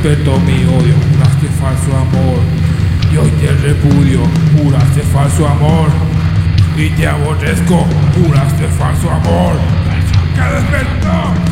despertó mi odio, juraste falso amor. Y hoy te repudio, juraste falso amor. Y te aborrezco, juraste falso amor. Que despertó.